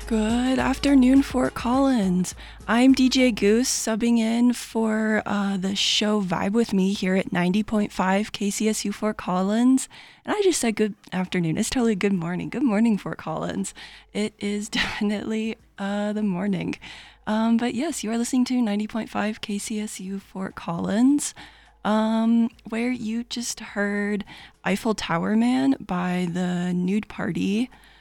Good afternoon, Fort Collins. I'm DJ Goose subbing in for the show Vibe with Me here at 90.5 KCSU Fort Collins. And I just said good afternoon. It's totally good morning. Good morning, Fort Collins. It is definitely the morning. But yes, you are listening to 90.5 KCSU Fort Collins, where you just heard Eiffel Tower Man by the Nude Party.